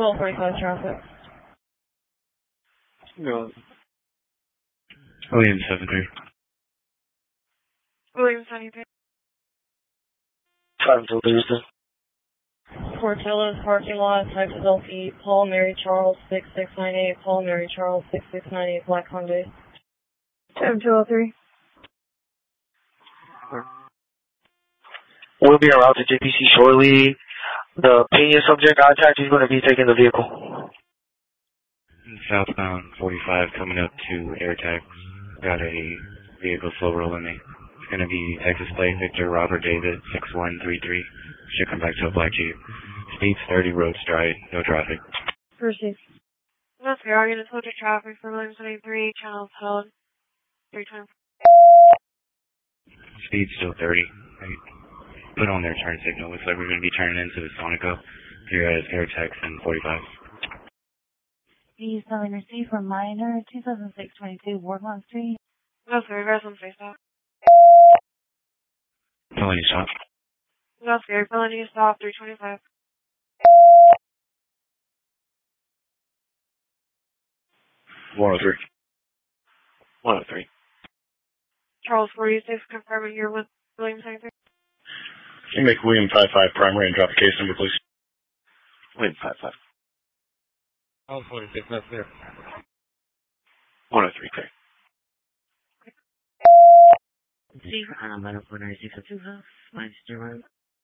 12:45 traffic. No. Williams 73. Williams 73. Time till Thursday. Portillo's parking lot, type is LP, Paul Mary Charles 6698, Paul Mary Charles 6698, Black Hyundai. 7203. We'll be en route to JPC shortly. The Pena subject contact is going to be taking the vehicle. Southbound 45 coming up to AirTag. Got a vehicle slow rolling in. It's going to be Texas plate Victor Robert David 6133. Should come back to a black Jeep. Speeds 30, road stride, no traffic. Proceed. That's fair. I'm going to switch to traffic for Williams 73, channels held. 320. Speed's still 30. Put on their turn signal. Looks like we're going to be turning into the Sonico. Here at AirTags and 45. The spelling receipt for minor 2006-22 Wardlawn Street. That's fair. Guys on face stop. Felony stop. That's fair. Felony stop 325. One oh three. 103. Charles 46, confirming you're with Williams 73. Can you make William 55 primary and drop the case number, please? William 55. Charles 46, that's there. 103, clear. See, I'm 496 2 house, minus 0.